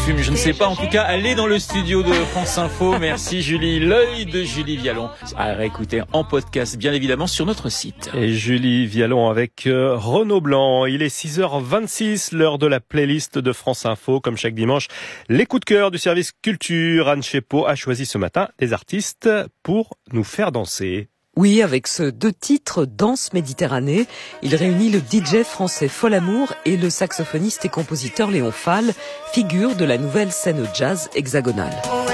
fume, je ne sais pas. En tout cas, elle est dans le studio de France Info. Merci Julie. L'œil de Julie Vialon à réécouter en podcast, bien évidemment, sur notre site. Et Julie Vialon avec Renaud Blanc. Il est 6h26, l'heure de la playlist de France Info. Comme chaque dimanche, les coups de cœur du service culture. Anne Chepeau a choisi ce matin des artistes pour nous faire danser. Oui, avec ce 2 titres, Danse Méditerranée, il réunit le DJ français Folamour et le saxophoniste et compositeur Léon Fall, figure de la nouvelle scène jazz hexagonale.